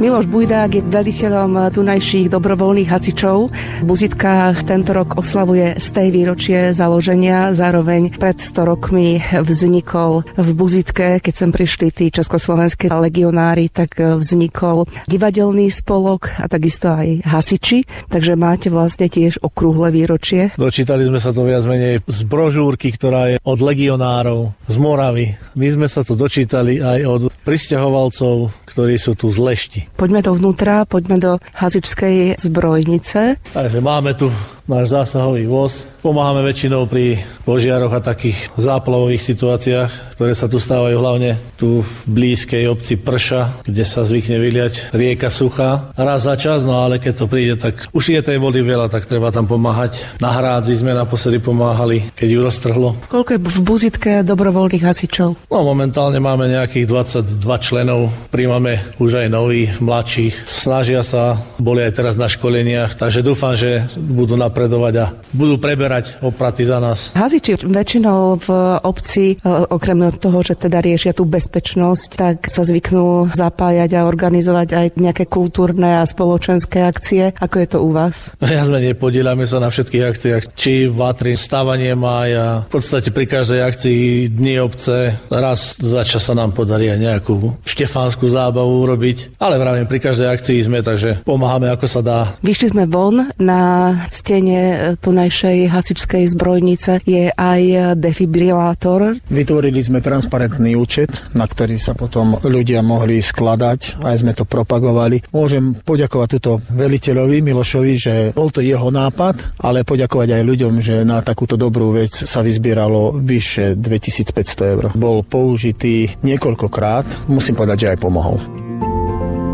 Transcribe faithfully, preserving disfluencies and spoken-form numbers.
Miloš Bujdák je veliteľom tunajších dobrovoľných hasičov. Buzitka tento rok oslavuje sté výročie založenia, zároveň pred sto rokmi vznikol v Buzitke, keď sem prišli tí československí legionári, tak vznikol divadelný spolok a takisto aj hasiči, takže máte vlastne tiež okrúhle výročie. Dočítali sme sa to viac menej z brožúrky, ktorá je od legionárov z Moravy. My sme sa to dočítali aj od prisťahovalcov, ktorí sú tu z Lešti. Poďme dovnútra, poďme do hasičskej zbrojnice. Takže máme tu náš zásahový voz. Pomáhame väčšinou pri požiaroch a takých záplavových situáciách, ktoré sa tu stávajú hlavne tu v blízkej obci Prša, kde sa zvykne vyliať rieka Suchá. Raz za čas, no ale keď to príde, tak už je tej vody veľa, tak treba tam pomáhať. Na Hrádzi sme naposledy pomáhali, keď ju roztrhlo. Koľko je v Buzitke dobrovoľných hasičov? No momentálne máme nejakých dvadsaťdva členov, príjmame už aj nových, mladších. Snažia sa, boli aj teraz na školeniach, takže dúfam, že budú napredovať a budú preberať opraty za nás. Hasiči väčšinou v obci, okrem toho, že teda riešia tú bezpečnosť, tak sa zvyknú zapájať a organizovať aj nejaké kultúrne a spoločenské akcie. Ako je to u vás? Ja sme nepodielame sa na všetkých akciách, či vatry, stávanie mája. V podstate pri každej akcii dni obce raz za čas sa nám podarí aj nejakú štefánsku zábavu urobiť, ale vravím, pri každej akcii sme, takže pomáhame ako sa dá. Vyšli sme von, na stene tunajšej hasičskej zbrojnice je aj defibrilátor. Vytvorili sme transparentný účet, na ktorý sa potom ľudia mohli skladať, aj sme to propagovali. Môžem poďakovať túto veliteľovi Milošovi, že bol to jeho nápad, ale poďakovať aj ľuďom, že na takúto dobrú vec sa vyzbieralo vyše dvetisícpäťsto eur. Bol použitý niekoľkokrát, musím povedať, že aj pomohol.